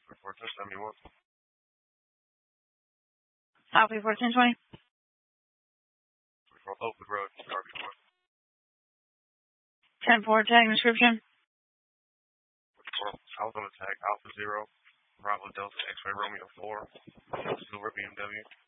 1471. Copy 1420. 24 Oakwood Road, RB1. 10-4, tag description. I was on the tag Alpha 0, Bravo Delta X-Ray Romeo 4, Silver BMW.